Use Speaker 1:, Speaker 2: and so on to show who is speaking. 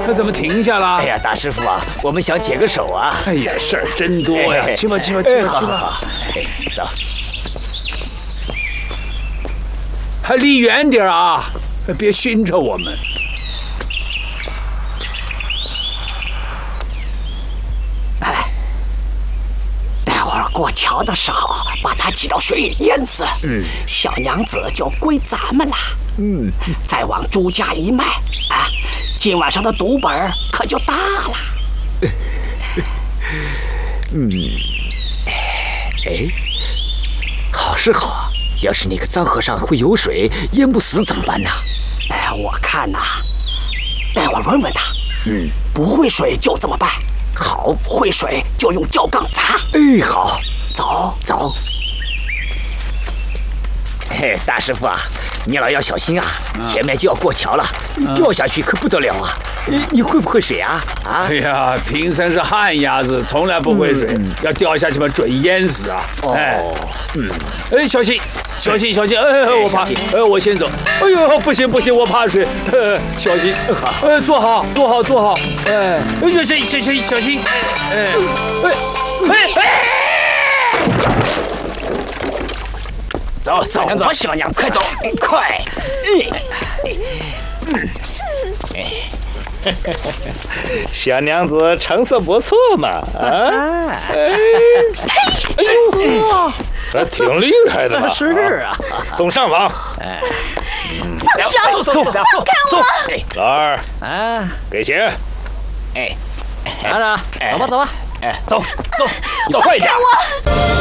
Speaker 1: 他怎么停下了？
Speaker 2: 哎呀，大师傅啊，我们想解个手啊。
Speaker 1: 哎呀，事儿真多呀！去吧，去吧，去吧，去吧。
Speaker 2: 走。
Speaker 1: 还离远点啊，别熏着我们。
Speaker 3: 过桥的时候，把他挤到水里淹死。小娘子就归咱们了。再往朱家一卖，啊，今晚上的赌本可就大了。
Speaker 2: 好是好啊，要是那个脏和尚会游水，淹不死怎么办呢？
Speaker 3: 我看呐，待会儿问问他。不会水就这么办。
Speaker 2: 好，
Speaker 3: 会水就用窖杠砸。
Speaker 2: 好，走。嘿，大师傅啊，你老要小心啊，前面就要过桥了，掉下去可不得了啊！你会不会水啊？
Speaker 1: 哎呀，贫僧是旱鸭子，从来不会水，要掉下去嘛，准淹死啊！小心！我怕，我先走。哎呦，不行，我怕水，小心！坐好。小心！
Speaker 2: 走，小娘子，快走，快！小娘子成色不错嘛，啊！
Speaker 4: 还挺厉害的嘛。
Speaker 2: 是啊，
Speaker 4: 送上房。
Speaker 5: 放手！
Speaker 2: 走，
Speaker 5: 放开我！
Speaker 4: 老二，给钱。
Speaker 2: 拿着，走吧，走，快点！